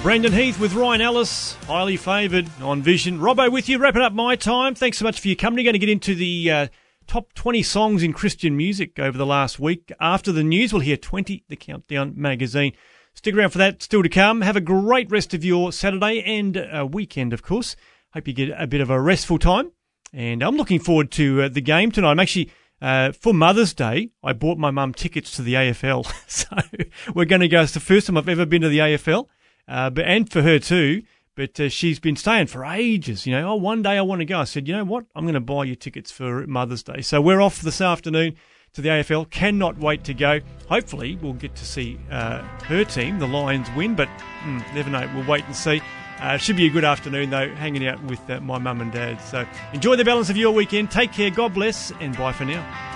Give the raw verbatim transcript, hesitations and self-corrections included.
Brendan Heath with Ryan Ellis, highly favoured on Vision. Robbo with you, wrapping up my time. Thanks so much for your company. Going to get into the uh, top twenty songs in Christian music over the last week. After the news, we'll hear twenty, the Countdown magazine. Stick around for that, still to come. Have a great rest of your Saturday and uh, weekend, of course. Hope you get a bit of a restful time. And I'm looking forward to uh, the game tonight. I'm actually, uh, for Mother's Day, I bought my mum tickets to the A F L. So we're going to go. It's the first time I've ever been to the A F L. Uh, but and for her too, but uh, she's been staying for ages. You know, oh, one day I want to go. I said, you know what? I'm going to buy you tickets for Mother's Day. So we're off this afternoon to the A F L. Cannot wait to go. Hopefully we'll get to see uh, her team, the Lions, win, but mm, never know. We'll wait and see. Uh, should be a good afternoon, though, hanging out with uh, my mum and dad. So enjoy the balance of your weekend. Take care. God bless, and bye for now.